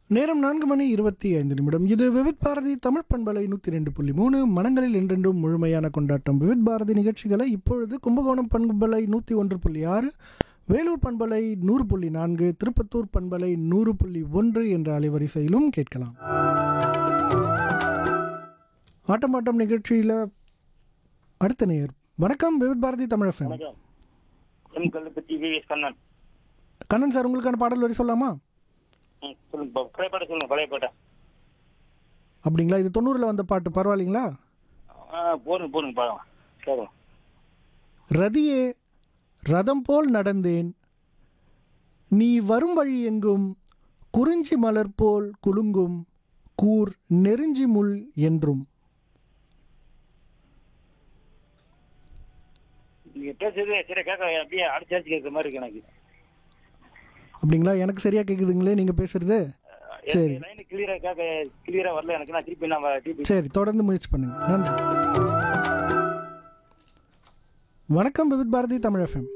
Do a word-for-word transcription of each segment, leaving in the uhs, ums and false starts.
நேரம் நான்கு மணி இருபத்தி ஐந்து நிமிடம். இது விவித் பாரதி தமிழ் பண்பலை நூற்றி ரெண்டு புள்ளி மூணு மனங்களில் என்றென்றும் முழுமையான கொண்டாட்டம். விவித் பாரதி நிகழ்ச்சிகளை இப்பொழுது கும்பகோணம் பண்பலை நூற்றி ஒன்று புள்ளி ஆறு, வேலூர் பண்பலை நூறு புள்ளி நான்கு, திருப்பத்தூர் பண்பலை நூறு புள்ளி ஒன்று என்ற அலைவரிசையிலும் கேட்கலாம். ஆட்டம் ஆட்டம் நிகழ்ச்சியில் அடுத்த நேயர். வணக்கம், விவித் பாரதி தமிழ் எஃப்எம். கண்ணன் சார், உங்களுக்கான பாடல் வரி சொல்லாமா? அப்படிங்களா? இது தொண்ணூறுல வந்த பாட்டு, பரவாயில்லைங்களா? ரதியே ரதம் போல் நடந்தேன், நீ வரும் வழி எங்கும் குறிஞ்சி மலர் போல் குலுங்கும், கூர் நெருஞ்சி முள் என்றும். அப்படிங்களா? எனக்கு சரியா கேக்குதுங்களே நீங்க பேசுறது. சரி சரி, தொடர்ந்து முயற்சி பண்ணுங்க. நன்றி. வணக்கம், விவித் பாரதி தமிழ் எஃப்எம்.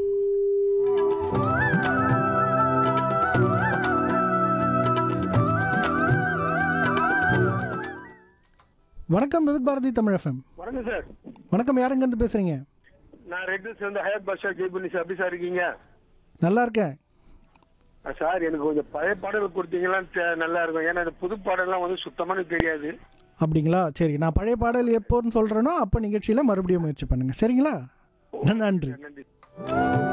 வணக்கம், விவித் பாரதி தமிழ் எஃப்எம். வணக்கம் சார். வணக்கம், யாருங்க இருந்து பேசுறீங்க? நான் ரெட் ஹில்ஸ் வந்து ஹயாத் பாஷா ஜெய்புனி சார். எப்படி சார் இருக்கீங்க? நல்லா இருக்கேன் சார். எனக்கு கொஞ்சம் பழைய பாடல் கொடுத்தீங்களான்னு நல்லா இருக்கும். ஏன்னா இந்த புது பாடல்லாம் வந்து சுத்தமான தெரியாது. அப்படிங்களா? சரி, நான் பழைய பாடல் எப்போன்னு சொல்றேனோ அப்போ நிகழ்ச்சியில மறுபடியும் முயற்சி பண்ணுங்க. சரிங்களா? நன்றி. நன்றி.